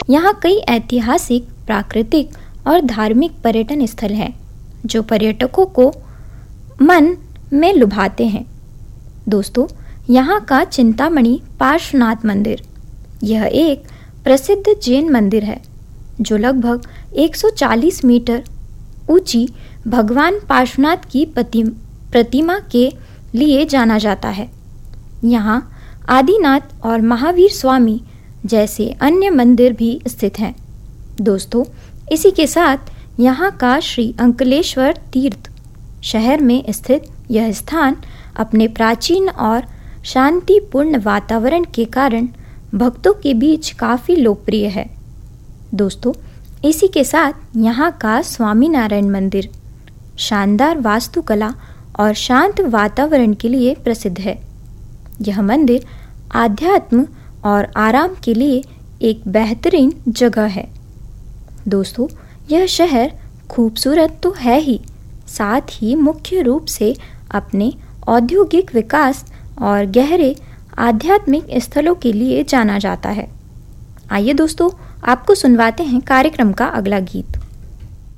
यहाँ कई ऐतिहासिक, प्राकृतिक और धार्मिक पर्यटन स्थल हैं जो पर्यटकों को मन में लुभाते हैं। दोस्तों, यहाँ का चिंतामणि पार्श्वनाथ मंदिर, यह एक प्रसिद्ध जैन मंदिर है जो लगभग 140 मीटर ऊंची भगवान पार्श्वनाथ की प्रतिमा के लिए जाना जाता है। यहाँ आदिनाथ और महावीर स्वामी जैसे अन्य मंदिर भी स्थित हैं। दोस्तों, इसी के साथ यहाँ का श्री अंकलेश्वर तीर्थ शहर में स्थित यह स्थान अपने प्राचीन और शांतिपूर्ण वातावरण के कारण भक्तों के बीच काफ़ी लोकप्रिय है। दोस्तों, इसी के साथ यहाँ का स्वामीनारायण मंदिर शानदार वास्तुकला और शांत वातावरण के लिए प्रसिद्ध है। यह मंदिर आध्यात्म और आराम के लिए एक बेहतरीन जगह है। दोस्तों, यह शहर खूबसूरत तो है ही, साथ ही मुख्य रूप से अपने औद्योगिक विकास और गहरे आध्यात्मिक स्थलों के लिए जाना जाता है। आइए दोस्तों, आपको सुनवाते हैं कार्यक्रम का अगला गीत।